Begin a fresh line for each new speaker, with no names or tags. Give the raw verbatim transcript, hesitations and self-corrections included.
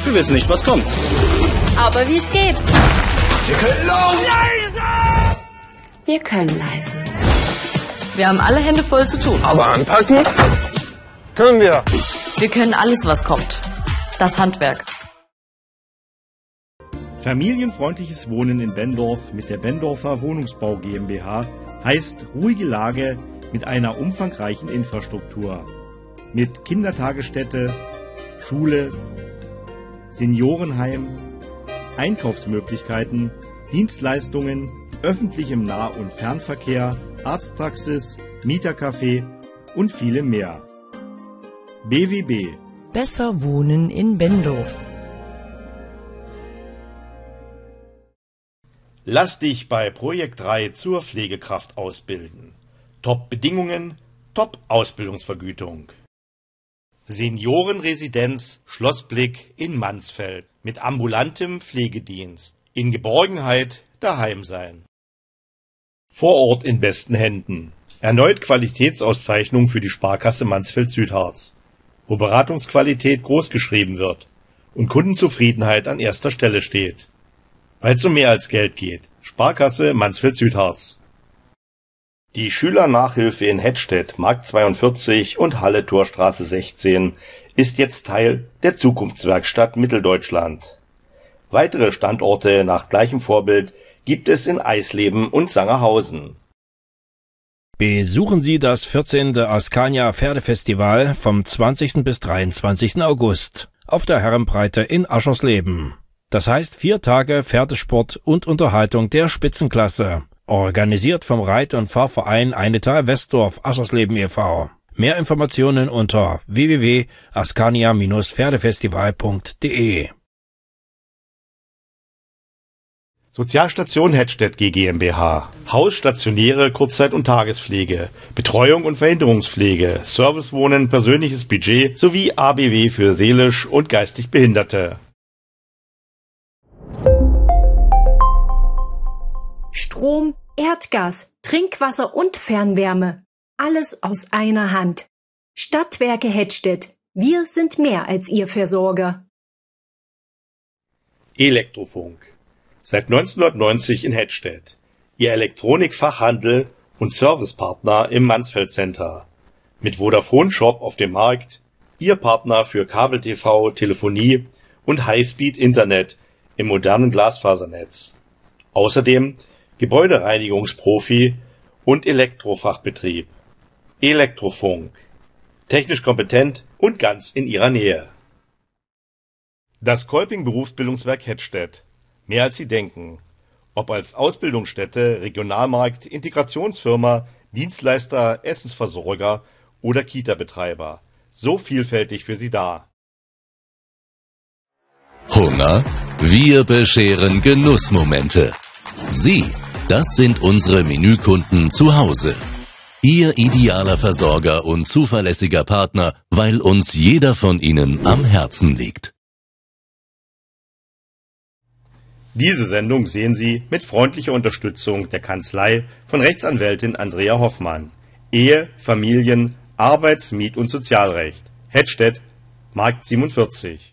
Wir wissen nicht, was kommt.
Aber wie es geht.
Wir können
leise! Wir können leise. Wir haben alle Hände voll zu tun.
Aber anpacken können wir.
Wir können alles, was kommt. Das Handwerk.
Familienfreundliches Wohnen in Benndorf mit der Benndorfer Wohnungsbau GmbH heißt ruhige Lage mit einer umfangreichen Infrastruktur. Mit Kindertagesstätte, Schule, Seniorenheim, Einkaufsmöglichkeiten, Dienstleistungen, öffentlichem Nah- und Fernverkehr, Arztpraxis, Mietercafé und vielem mehr. B W B.
Besser wohnen in Benndorf.
Lass dich bei Projekt drei zur Pflegekraft ausbilden. Top-Bedingungen, Top-Ausbildungsvergütung. Seniorenresidenz Schlossblick in Mansfeld mit ambulantem Pflegedienst. In Geborgenheit daheim sein. Vor Ort in besten Händen. Erneut Qualitätsauszeichnung für die Sparkasse Mansfeld-Südharz, wo Beratungsqualität großgeschrieben wird und Kundenzufriedenheit an erster Stelle steht. Weil es um mehr als Geld geht. Sparkasse Mansfeld-Südharz. Die Schülernachhilfe in Hettstedt, Markt zweiundvierzig und Halle-Torstraße sechzehn ist jetzt Teil der Zukunftswerkstatt Mitteldeutschland. Weitere Standorte nach gleichem Vorbild gibt es in Eisleben und Sangerhausen.
Besuchen Sie das vierzehnte Askania Pferdefestival vom zwanzigsten bis dreiundzwanzigsten August auf der Herrenbreite in Aschersleben. Das heißt vier Tage Pferdesport und Unterhaltung der Spitzenklasse. Organisiert vom Reit- und Fahrverein Einetal Westdorf Aschersleben e V Mehr Informationen unter w w w punkt askania Pferdefestival punkt de.
Sozialstation Hettstedt G GmbH. Haus, stationäre Kurzzeit- und Tagespflege, Betreuung und Verhinderungspflege, Servicewohnen, persönliches Budget sowie A B W für seelisch und geistig Behinderte.
Strom, Erdgas, Trinkwasser und Fernwärme. Alles aus einer Hand. Stadtwerke Hettstedt. Wir sind mehr als Ihr Versorger.
Elektrofunk. Seit neunzehnhundertneunzig in Hettstedt. Ihr Elektronikfachhandel und Servicepartner im Mansfeld Center. Mit Vodafone Shop auf dem Markt. Ihr Partner für Kabel-T V, Telefonie und Highspeed-Internet im modernen Glasfasernetz. Außerdem Gebäudereinigungsprofi und Elektrofachbetrieb. Elektrofunk. Technisch kompetent und ganz in Ihrer Nähe. Das Kolping Berufsbildungswerk Hettstedt. Mehr als Sie denken. Ob als Ausbildungsstätte, Regionalmarkt, Integrationsfirma, Dienstleister, Essensversorger oder Kita-Betreiber. So vielfältig für Sie da.
Hunger? Wir bescheren Genussmomente. Sie, das sind unsere Menükunden zu Hause. Ihr idealer Versorger und zuverlässiger Partner, weil uns jeder von Ihnen am Herzen liegt.
Diese Sendung sehen Sie mit freundlicher Unterstützung der Kanzlei von Rechtsanwältin Andrea Hoffmann. Ehe, Familien, Arbeits-, Miet- und Sozialrecht. Hettstedt, Markt siebenundvierzig.